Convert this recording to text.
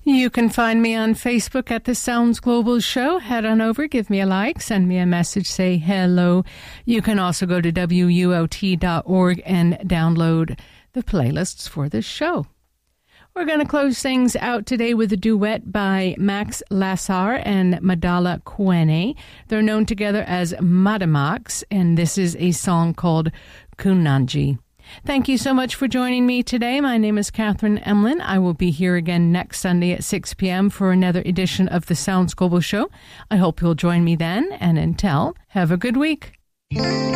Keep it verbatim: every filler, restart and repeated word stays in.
You can find me on Facebook at the Sounds Global Show. Head on over, give me a like, send me a message, say hello. You can also go to W U O T dot org and download the playlists for this show. We're going to close things out today with a duet by Max Lassar and Madala Kwene. They're known together as Madamax, and this is a song called Kunanji. Thank you so much for joining me today. My name is Catherine Emlin. I will be here again next Sunday at six p.m. for another edition of the Sounds Global Show. I hope you'll join me then, and until, have a good week.